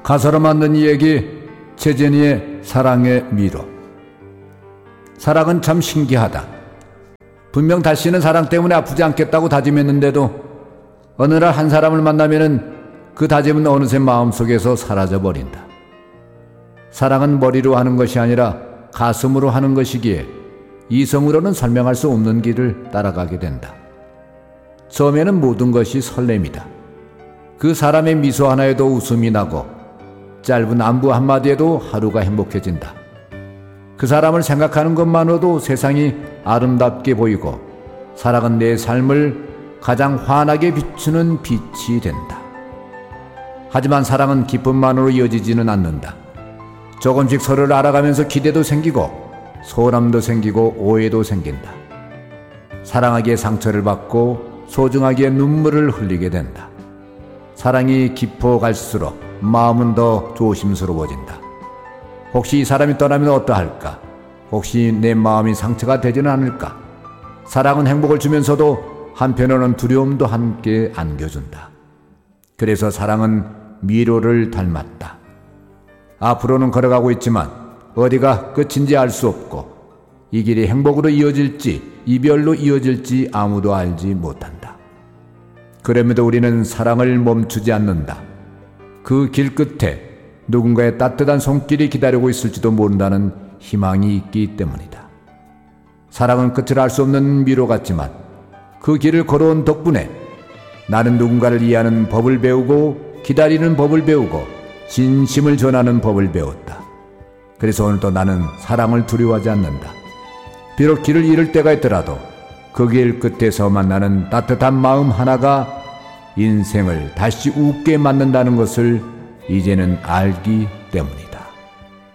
가사로 만든 이야기 최재니의 사랑의 미로. 사랑은 참 신기하다. 분명 다시는 사랑 때문에 아프지 않겠다고 다짐했는데도 어느 날 한 사람을 만나면은 그 다짐은 어느새 마음속에서 사라져버린다. 사랑은 머리로 하는 것이 아니라 가슴으로 하는 것이기에 이성으로는 설명할 수 없는 길을 따라가게 된다. 처음에는 모든 것이 설렘이다. 그 사람의 미소 하나에도 웃음이 나고 짧은 안부 한마디에도 하루가 행복해진다. 그 사람을 생각하는 것만으로도 세상이 아름답게 보이고 사랑은 내 삶을 가장 환하게 비추는 빛이 된다. 하지만 사랑은 기쁨만으로 이어지지는 않는다. 조금씩 서로를 알아가면서 기대도 생기고 소홀함도 생기고 오해도 생긴다. 사랑하기에 상처를 받고 소중하기에 눈물을 흘리게 된다. 사랑이 깊어갈수록 마음은 더 조심스러워진다. 혹시 이 사람이 떠나면 어떠할까? 혹시 내 마음이 상처가 되지는 않을까? 사랑은 행복을 주면서도 한편으로는 두려움도 함께 안겨준다. 그래서 사랑은 미로를 닮았다. 앞으로는 걸어가고 있지만 어디가 끝인지 알 수 없고 이 길이 행복으로 이어질지 이별로 이어질지 아무도 알지 못한다. 그럼에도 우리는 사랑을 멈추지 않는다. 그 길 끝에 누군가의 따뜻한 손길이 기다리고 있을지도 모른다는 희망이 있기 때문이다. 사랑은 끝을 알 수 없는 미로 같지만 그 길을 걸어온 덕분에 나는 누군가를 이해하는 법을 배우고 기다리는 법을 배우고 진심을 전하는 법을 배웠다. 그래서 오늘도 나는 사랑을 두려워하지 않는다. 비록 길을 잃을 때가 있더라도 그 길 끝에서 만나는 따뜻한 마음 하나가 인생을 다시 웃게 만든다는 것을 이제는 알기 때문이다.